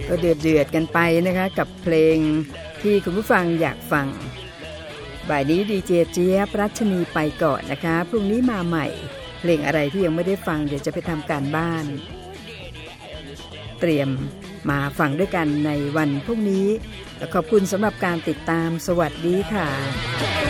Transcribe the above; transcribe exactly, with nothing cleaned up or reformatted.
ก็เดือดเดือดกันไปนะคะกับเพลงที่คุณผู้ฟังอยากฟังบ่ายนี้ดีเจเจี๊ยบรัชนีไปก่อนนะคะพรุ่งนี้มาใหม่เพลงอะไรที่ยังไม่ได้ฟังเดี๋ยวจะไปทำการบ้านเตรียมมาฟังด้วยกันในวันพรุ่งนี้ขอบคุณสำหรับการติดตามสวัสดีค่ะ